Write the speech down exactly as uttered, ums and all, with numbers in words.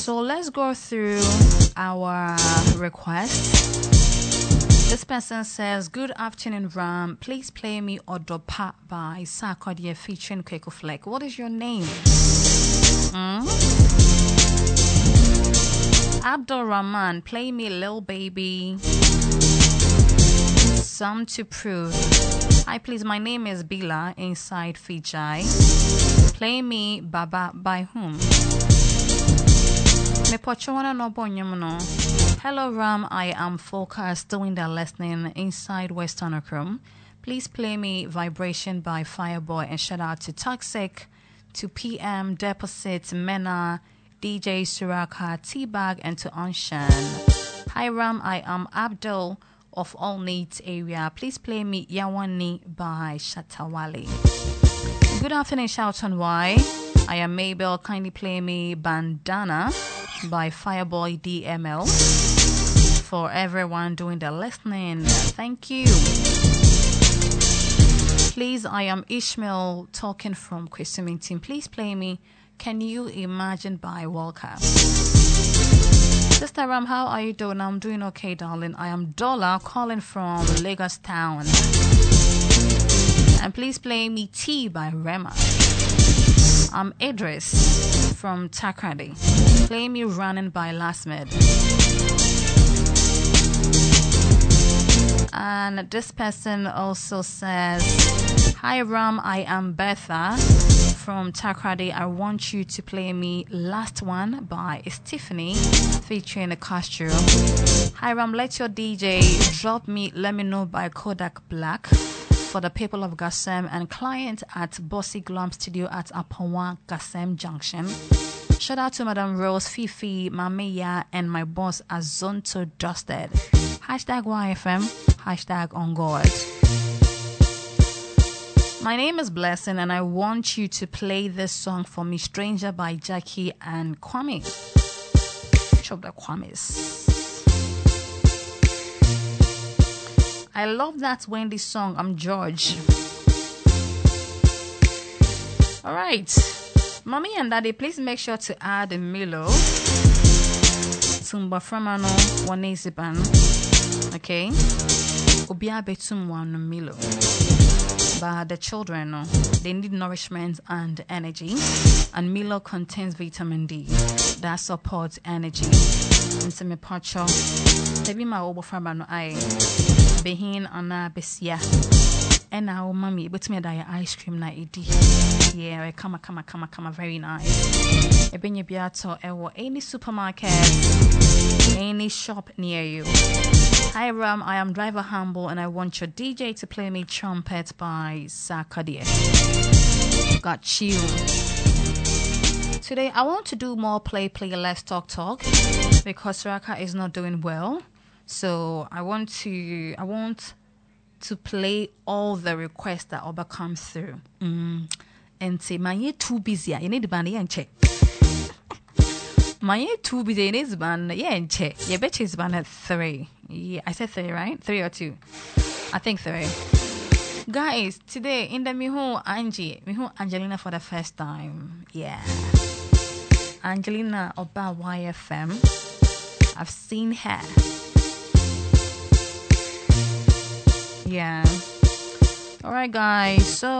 So let's go through our requests. This person says, good afternoon, Ram. Please play me Odopa by Sarkodie featuring Kweko Fleck. What is your name? Hmm? Abdul Rahman, play me Lil Baby. Some to prove. Hi, please. My name is Bila inside Fiji. Play me Baba by whom? Me pochwana no bonyamuno. Hello, Ram. I am focused doing the listening inside Western Okrum. Please play me Vibration by Fireboy and shout out to Toxic, to P M, Deposit, Mena, D J Suraka, T-Bag, and to Anshan. Hi, Ram. I am Abdul of All Needs area. Please play me Yawani by Shatawali. Good afternoon, shout on why. I am Mabel. Kindly play me Bandana by Fireboy D M L. For everyone doing the listening, thank you. Please, I am Ishmael talking from Kwesumington. Please play me Can You Imagine by Walker. Sister Ram, how are you doing? I'm doing okay, darling. I am Dola calling from Lagos town. And please play me T by Rema. I'm Idris from Takrady. Play me Running by Lasmed. And this person also says, hi Ram, I am Betha from Takrady. I want you to play me Last One by Stephanie featuring the costume. Hi Ram, let your D J drop me Let Me Know by Kodak Black for the people of Gassem and client at Bossy Glam Studio at Apawa Gassem Junction. Shout out to Madam Rose, Fifi, Mamiya, and my boss Azonto Dusted. Hashtag Y F M, hashtag on God. My name is Blessing and I want you to play this song for me, Stranger by Jackie and Kwame. Chop the Kwames. I love that Wendy song. I'm George. All right. Mommy and Daddy, please make sure to add a Milo. Tumba Framano, Waneziban. Okay? Ubia Betum one Milo. But the children, no, they need nourishment and energy. And Milo contains vitamin D that supports energy. And some pacho. Maybe my obo Framano, I. Behin ana besia. And now, mommy, but me that ice cream na edi. Yeah, come come come come very nice. E benye biato ewo any supermarket, any shop near you. Hi Ram, I am Driver Humble and I want your D J to play me Trumpet by Sarkodie. Got you. Today I want to do more play play less talk talk because Saraka is not doing well. So I want to I want to play all the requests that Oba comes through. Mm. And say, my year too busy. You need to ban the check. My year too busy. You need to ban yeah and check. You bet it's ban at three. Yeah, I said three, right? Three or two? I think three. Guys, today in the Miho Angie, Miho Angelina for the first time. Yeah, Angelina Oba Y F M. I've seen her. Yeah. All right, guys. So.